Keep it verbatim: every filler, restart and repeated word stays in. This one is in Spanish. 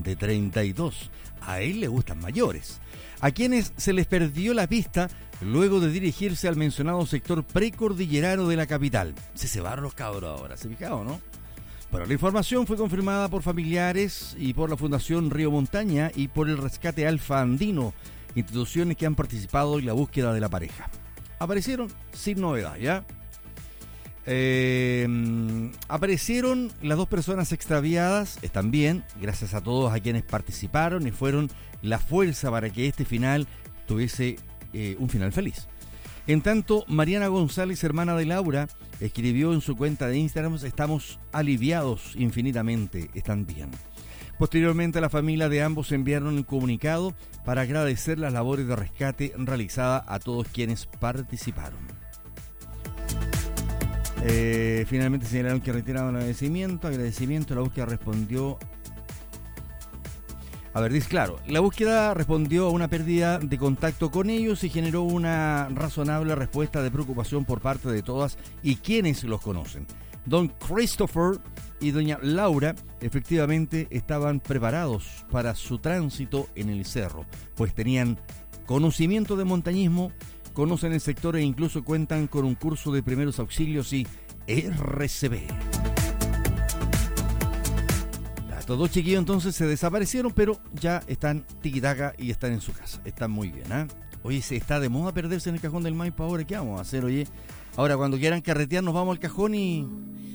de treinta y dos. A él le gustan mayores, a quienes se les perdió la pista luego de dirigirse al mencionado sector precordillerano de la capital. Se cebaron los cabros ahora, ¿se fijaron, no? Bueno, la información fue confirmada por familiares y por la Fundación Río Montaña y por el Rescate Alfa Andino, instituciones que han participado en la búsqueda de la pareja. Aparecieron sin novedad, ¿ya? Eh, aparecieron las dos personas extraviadas, están bien, gracias a todos a quienes participaron y fueron la fuerza para que este final tuviese eh, un final feliz. En tanto, Mariana González, hermana de Laura, escribió en su cuenta de Instagram: estamos aliviados infinitamente, están bien. Posteriormente, la familia de ambos enviaron un comunicado para agradecer las labores de rescate realizadas a todos quienes participaron. Eh, finalmente señalaron que retiraron el agradecimiento. Agradecimiento, la búsqueda respondió... A ver, dice claro, la búsqueda respondió a una pérdida de contacto con ellos y generó una razonable respuesta de preocupación por parte de todas y quienes los conocen. Don Christopher y doña Laura efectivamente estaban preparados para su tránsito en el cerro, pues tenían conocimiento de montañismo, conocen el sector e incluso cuentan con un curso de primeros auxilios y R C B. Estos dos chiquillos entonces se desaparecieron, pero ya están tiquitaca y están en su casa. Están muy bien, ¿eh? Oye, se está de moda perderse en el cajón del Maipo ahora. ¿Qué vamos a hacer, oye? Ahora, cuando quieran carretear, nos vamos al cajón y...